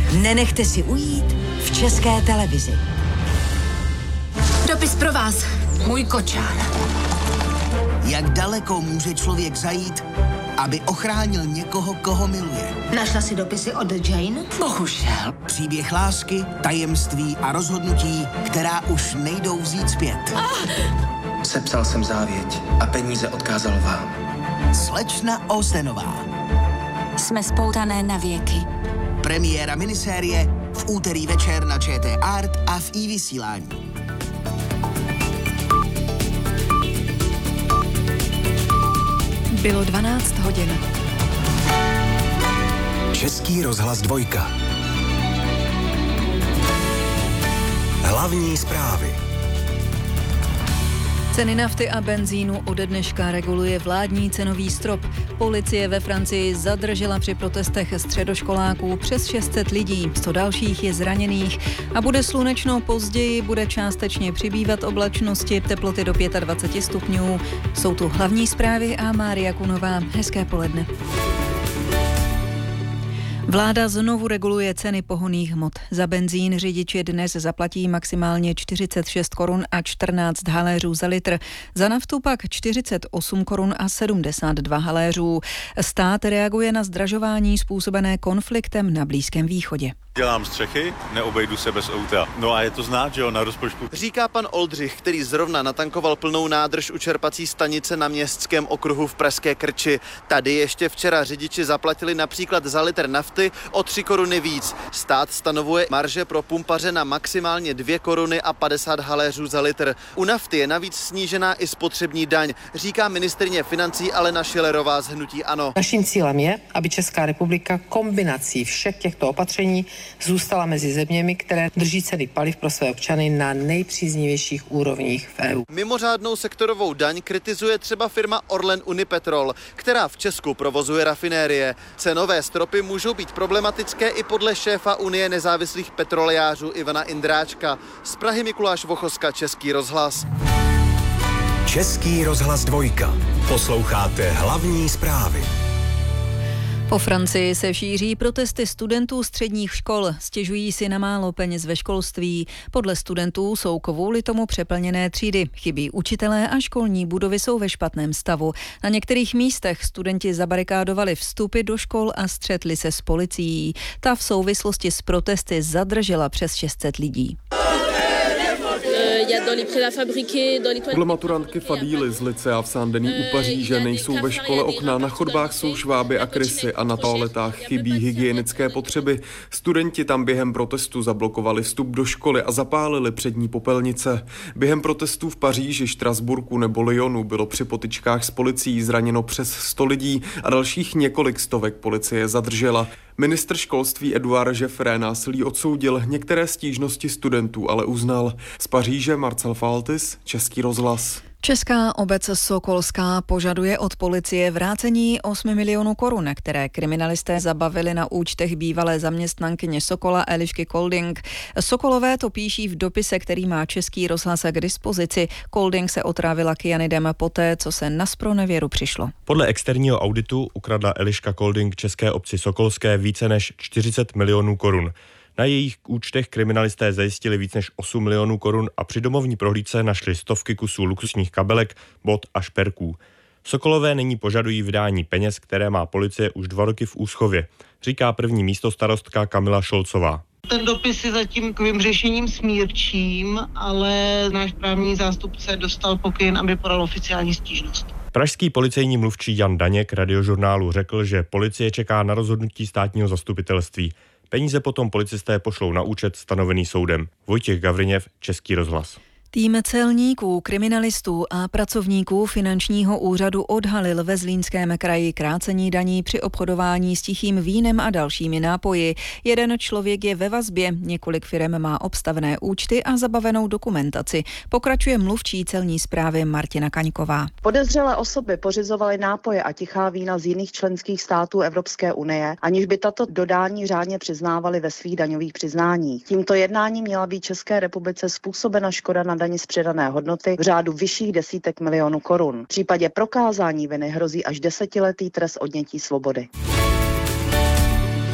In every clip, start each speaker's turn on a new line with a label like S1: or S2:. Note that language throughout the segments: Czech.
S1: Nenechte si ujít v České televizi.
S2: Dopis pro vás, můj kočár.
S3: Jak daleko může člověk zajít, aby ochránil někoho, koho miluje?
S2: Našla si dopisy od Jane? Bohužel.
S3: Příběh lásky, tajemství a rozhodnutí, která už nejdou vzít zpět.
S4: Sepsal jsem závěť a peníze odkázal vám.
S3: Slečna Austenová.
S2: Jsme spoutané na věky.
S3: Premiéra minisérie v úterý večer na ČT Art a v iVysílání.
S5: Bylo 12 hodin.
S6: Český rozhlas 2. Hlavní zprávy.
S5: Ceny nafty a benzínu ode dneška reguluje vládní cenový strop. Policie ve Francii zadržela při protestech středoškoláků přes 600 lidí, 100 dalších je zraněných a bude slunečno později, bude částečně přibývat oblačnosti, teploty do 25 stupňů. Jsou tu hlavní zprávy a Mária Kunová. Hezké poledne. Vláda znovu reguluje ceny pohonných hmot. Za benzín řidiči dnes zaplatí maximálně 46 korun a 14 haléřů za litr. Za naftu pak 48 korun a 72 haléřů. Stát reaguje na zdražování způsobené konfliktem na Blízkém východě.
S7: Dělám střechy, neobejdu se bez auta. No a je to znát, že jo, na rozpočtu.
S8: Říká pan Oldřich, který zrovna natankoval plnou nádrž u čerpací stanice na Městském okruhu v Pražské Krči. Tady ještě včera řidiči zaplatili například za litr nafty o 3 koruny víc. Stát stanovuje marže pro pumpaře na maximálně 2 koruny a 50 haléřů za litr. U nafty je navíc snížená i spotřební daň, říká ministryně financí Alena Schillerová z hnutí ANO.
S9: Naším cílem je, aby Česká republika kombinací všech těchto opatření zůstala mezi zeměmi, které drží ceny paliv pro své občany na nejpříznivějších úrovních v EU.
S8: Mimořádnou sektorovou daň kritizuje třeba firma Orlen Unipetrol, která v Česku provozuje rafinérie. Cenové stropy můžou být problematické i podle šéfa Unie nezávislých petrolejářů Ivana Indráčka. Z Prahy Mikuláš Vochoska, Český rozhlas.
S6: Český rozhlas 2. Posloucháte hlavní zprávy.
S5: Po Francii se šíří protesty studentů středních škol. Stěžují si na málo peněz ve školství. Podle studentů jsou kvůli tomu přeplněné třídy. Chybí učitelé a školní budovy jsou ve špatném stavu. Na některých místech studenti zabarikádovali vstupy do škol a střetli se s policií. Ta v souvislosti s protesty zadržela přes 600 lidí.
S10: Podle maturantky Fadíly z Lycea v Saint-Denis u Paříže nejsou ve škole okna, na chodbách jsou šváby a krysy a na toaletách chybí hygienické potřeby. Studenti tam během protestu zablokovali vstup do školy a zapálili přední popelnice. Během protestů v Paříži, Štrasburku nebo Lyonu bylo při potyčkách s policií zraněno přes 100 lidí a dalších několik stovek policie zadržela. Ministr školství Eduard Jeffré násilí odsoudil, některé stížnosti studentů ale uznal. Z Paříže Marcel Faltis, Český rozhlas.
S5: Česká obec Sokolská požaduje od policie vrácení 8 milionů korun, které kriminalisté zabavili na účtech bývalé zaměstnankyně Sokola Elišky Kolding. Sokolové to píší v dopise, který má Český rozhlas k dispozici. Kolding se otrávila kyanidem poté, co se na zpronevěru přišlo.
S11: Podle externího auditu ukradla Eliška Kolding české obci Sokolské více než 40 milionů korun. Na jejich účtech kriminalisté zajistili víc než 8 milionů korun a při domovní prohlídce našli stovky kusů luxusních kabelek, bot a šperků. Sokolové nyní požadují vydání peněz, které má policie už 2 roky v úschově, říká první místostarostka Kamila Šolcová.
S12: Ten dopis je zatím takovým řešením smírčím, ale náš právní zástupce dostal pokyn, aby podal oficiální stížnost.
S11: Pražský policejní mluvčí Jan Daněk Radiožurnálu řekl, že policie čeká na rozhodnutí státního zastupitelství. Peníze potom policisté pošlou na účet stanovený soudem. Vojtěch Gavriněv, Český rozhlas.
S5: Tým celníků, kriminalistů a pracovníků finančního úřadu odhalil ve Zlínském kraji krácení daní při obchodování s tichým vínem a dalšími nápoji. Jeden člověk je ve vazbě, několik firem má obstavené účty a zabavenou dokumentaci. Pokračuje mluvčí celní správy Martina Kaňková.
S13: Podezřelé osoby pořizovaly nápoje a tichá vína z jiných členských států Evropské unie, aniž by tato dodání řádně přiznávali ve svých daňových přiznáních. Tímto jednáním měla být České republice způsobena škoda na dani z přidané hodnoty v řádu vyšších desítek milionů korun. V případě prokázání viny hrozí až 10letý trest odnětí svobody.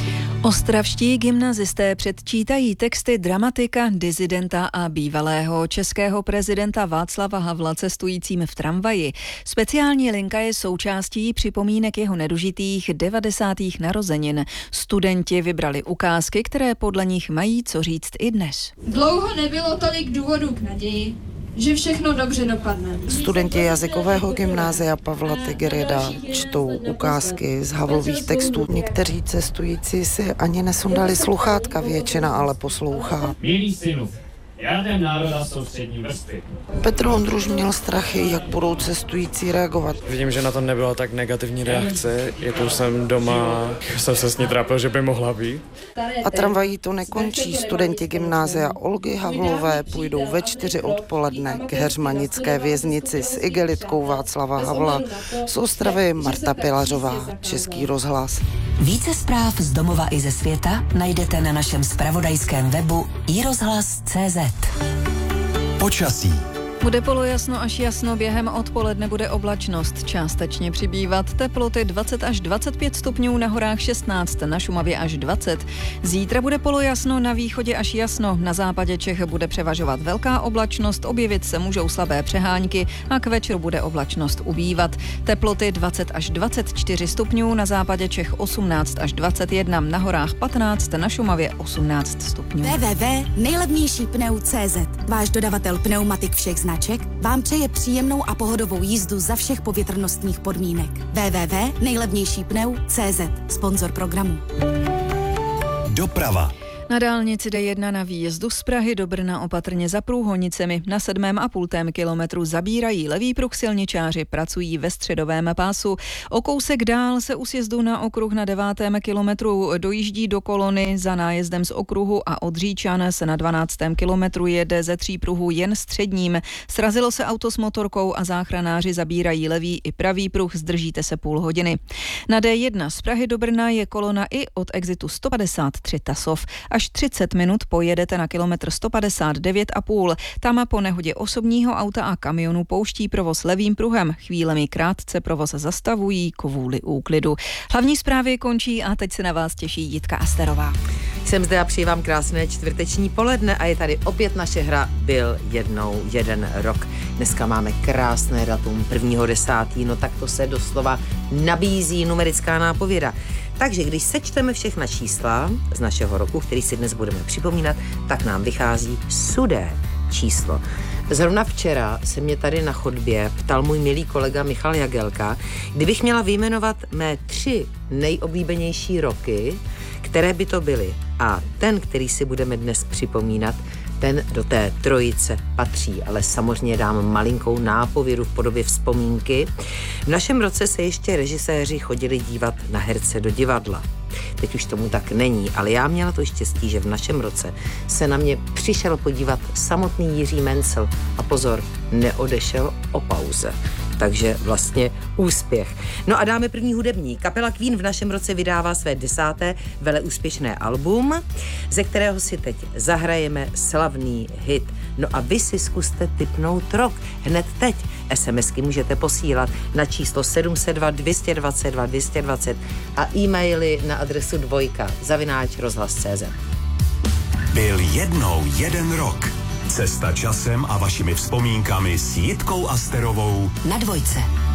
S5: Ostravští gymnazisté předčítají texty dramatika, disidenta a bývalého českého prezidenta Václava Havla cestujícím v tramvaji. Speciální linka je součástí připomínek jeho nedožitých 90. narozenin. Studenti vybrali ukázky, které podle nich mají co říct i dnes.
S14: Dlouho nebylo tolik důvodů k naději, že všechno dobře dopadne.
S15: Studenti jazykového gymnázia Pavla Tegereda čtou ukázky z Havlových textů. Někteří cestující si ani nesundali sluchátka, většina ale poslouchá.
S16: Milý synu, jádrem národa jsou střední vrstvy.
S15: Petr Ondruš měl strachy, jak budou cestující reagovat.
S17: Vidím, že na to nebyla tak negativní reakce, jakou jsem doma, jsem se s ní trápil, že by mohla být.
S15: A tramvají to nekončí. Studenti gymnázia Olgy Havlové půjdou ve 4 odpoledne k heřmanické věznici s igelitkou Václava Havla. Z Ostravy Marta Pilařová, Český rozhlas.
S1: Více zpráv z domova i ze světa najdete na našem zpravodajském webu iRozhlas.cz.
S6: Počasí.
S5: Bude polojasno až jasno, během odpoledne bude oblačnost částečně přibývat, teploty 20 až 25 stupňů, na horách 16, na Šumavě až 20. Zítra bude polojasno, na východě až jasno, na západě Čech bude převažovat velká oblačnost, objevit se můžou slabé přehánky a k večeru bude oblačnost ubývat. Teploty 20 až 24 stupňů, na západě Čech 18 až 21, na horách 15, na Šumavě 18 stupňů.
S18: www.nejlevnějšípneu.cz, váš dodavatel pneumatik všech značek, vám přeje příjemnou a pohodovou jízdu za všech povětrnostních podmínek. www.nejlevnějšípneu.cz, sponzor programu.
S6: Doprava.
S5: Na dálnici D1 na výjezdu z Prahy do Brna opatrně za průhonicemi. Na 7,5 kilometru zabírají levý pruh, silničáři pracují ve středovém pásu. O kousek dál se u sjezdu na okruh na 9. kilometru dojíždí do kolony za nájezdem z okruhu a od Říčan se na 12. kilometru jede ze 3 pruhů jen středním. Srazilo se auto s motorkou a záchranáři zabírají levý i pravý pruh, zdržíte se půl hodiny. Na D1 z Prahy do Brna je kolona i od exitu 153 Tasov. Až 30 minut pojedete na kilometr 159,5. Tam po nehodě osobního auta a kamionu pouští provoz levým pruhem. Chvílemi krátce provoz zastavují kvůli úklidu. Hlavní zprávy končí a teď se na vás těší Jitka Asterová.
S19: Jsem zde a přeji vám krásné čtvrteční poledne a je tady opět naše hra Byl jednou jeden rok. Dneska máme krásné datum 1.10., no tak to se doslova nabízí numerická nápověda. Takže když sečteme všechna čísla z našeho roku, který si dnes budeme připomínat, tak nám vychází sudé číslo. Zrovna včera se mě tady na chodbě ptal můj milý kolega Michal Jagelka, kdybych měla vyjmenovat mé 3 nejoblíbenější roky, které by to byly. A ten, který si budeme dnes připomínat, ten do té trojice patří, ale samozřejmě dám malinkou nápovědu v podobě vzpomínky. V našem roce se ještě režiséři chodili dívat na herce do divadla. Teď už tomu tak není, ale já měla to štěstí, že v našem roce se na mě přišel podívat samotný Jiří Mencel a pozor, neodešel o pauze. Takže vlastně úspěch. No a dáme první hudební. Kapela Queen v našem roce vydává své 10. veleúspěšné album, ze kterého si teď zahrajeme slavný hit. No a vy si zkuste tipnout rok hned teď. SMSky můžete posílat na číslo 702 222 220 a e-maily na adresu dvojka@rozhlas.cz.
S6: Byl jednou jeden rok. Cesta časem a vašimi vzpomínkami s Jitkou Asterovou
S1: na Dvojce.